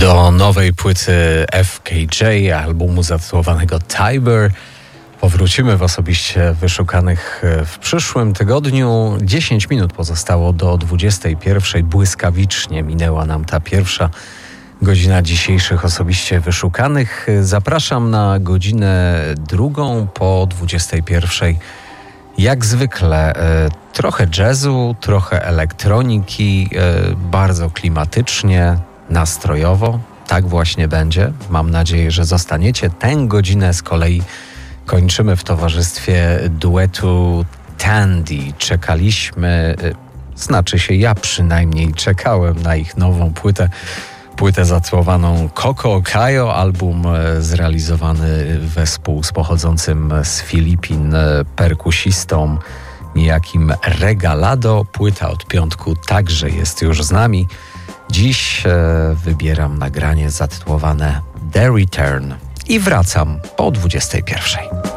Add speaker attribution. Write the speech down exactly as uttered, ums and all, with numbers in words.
Speaker 1: Do nowej płyty F K J, albumu zatytułowanego Tiber, powrócimy w osobiście wyszukanych w przyszłym tygodniu. dziesięć minut pozostało do dwudziestej pierwszej. Błyskawicznie minęła nam ta pierwsza godzina dzisiejszych osobiście wyszukanych. Zapraszam na godzinę drugą po dwudziestej pierwszej. Jak zwykle trochę jazzu, trochę elektroniki, bardzo klimatycznie, nastrojowo. Tak właśnie będzie. Mam nadzieję, że zostaniecie. Tę godzinę z kolei kończymy w towarzystwie duetu Tandy. Czekaliśmy, znaczy się ja przynajmniej czekałem na ich nową płytę. Płytę zatytułowaną Coco Cayo, album zrealizowany wespół z pochodzącym z Filipin perkusistą niejakim Regalado. Płyta od piątku także jest już z nami. Dziś e, wybieram nagranie zatytułowane The Return i wracam po dwudziestej pierwszej.